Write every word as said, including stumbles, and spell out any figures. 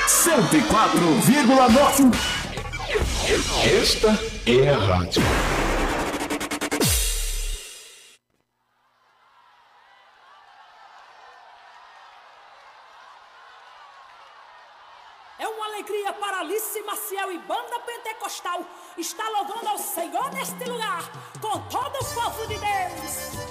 cento e quatro vírgula nove. Esta é a rádio. É uma alegria para Alice Maciel e banda pentecostal estar louvando ao Senhor neste lugar, com todo o povo de Deus.